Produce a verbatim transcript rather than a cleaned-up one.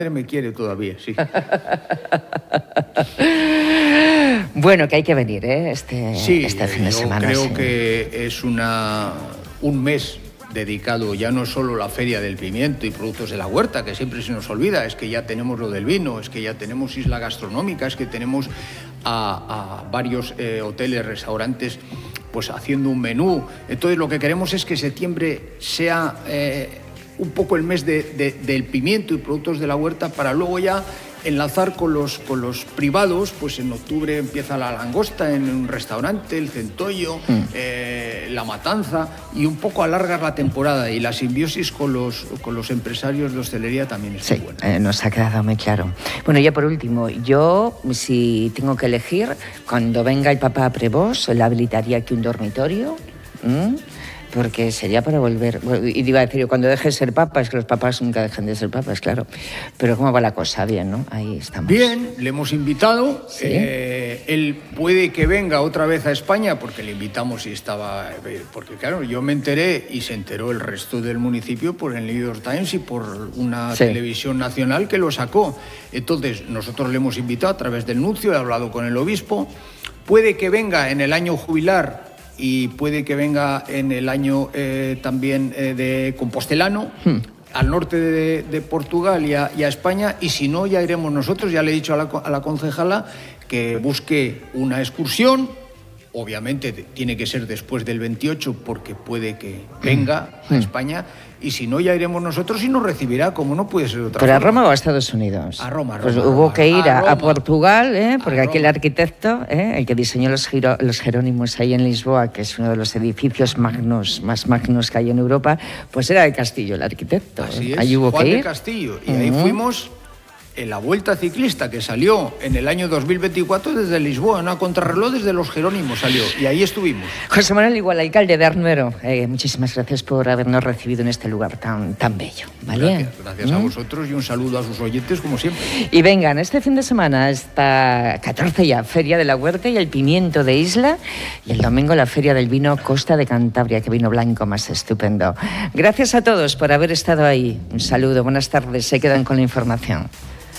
me quiere todavía, sí. Bueno, que hay que venir, ¿eh? Este, sí, este fin de yo semana. creo sí. que es una, un mes dedicado ya no solo a la Feria del Pimiento y Productos de la Huerta, que siempre se nos olvida, es que ya tenemos lo del vino, es que ya tenemos isla gastronómica, es que tenemos a, a varios eh, hoteles, restaurantes, pues haciendo un menú. Entonces lo que queremos es que septiembre sea eh, un poco el mes de, de, del pimiento y productos de la huerta, para luego ya enlazar con los, con los privados. Pues en octubre empieza la langosta en un restaurante, el centollo, mm. eh, la matanza, y un poco alargar la temporada, y la simbiosis con los, con los empresarios de hostelería también es sí, muy buena. Eh, nos ha quedado muy claro. Bueno, ya por último, yo, si tengo que elegir, cuando venga el Papa a Prevós, le habilitaría aquí un dormitorio, ¿m? Porque sería para volver. Y iba a decir, cuando deje de ser papa, es que los papas nunca dejan de ser papas, claro. Pero ¿cómo va la cosa? Bien, ¿no? Ahí estamos. Bien, le hemos invitado. ¿Sí? Eh, él puede que venga otra vez a España, porque le invitamos y estaba... Porque claro, yo me enteré y se enteró el resto del municipio por el New York Times y por una sí. televisión nacional que lo sacó. Entonces, nosotros le hemos invitado a través del nuncio, he hablado con el obispo. Puede que venga en el año jubilar y puede que venga en el año eh, también eh, de compostelano, hmm. al norte de, de Portugal y a, y a España, y si no, ya iremos nosotros. Ya le he dicho a la, a la concejala que busque una excursión. Obviamente tiene que ser después del veintiocho, porque puede que venga hmm. a España, y si no, ya iremos nosotros y nos recibirá, como no puede ser otra ¿Pero forma. a Roma o a Estados Unidos? A Roma, a Roma. Pues a hubo Roma, que ir a, a, a Portugal, ¿eh? Porque a aquí el arquitecto, ¿eh? el que diseñó los, Giro, los Jerónimos ahí en Lisboa, que es uno de los edificios magnos, más magnos que hay en Europa, pues era de Castillo el arquitecto. Así es, ahí hubo Juan que ir. de Castillo. Y uh-huh. ahí fuimos en la Vuelta Ciclista, que salió en el año dos mil veinticuatro desde Lisboa, una contrarreloj desde los Jerónimos salió, y ahí estuvimos. José Manuel Igual, alcalde de Arnuero, eh, muchísimas gracias por habernos recibido en este lugar tan, tan bello, ¿vale? Gracias, gracias ¿Mm? a vosotros, y un saludo a sus oyentes, como siempre. Y vengan, este fin de semana, esta catorce ya, Feria de la Huerta y el Pimiento de Isla, y el domingo la Feria del Vino Costa de Cantabria, que vino blanco más estupendo. Gracias a todos por haber estado ahí. Un saludo, buenas tardes, se quedan con la información.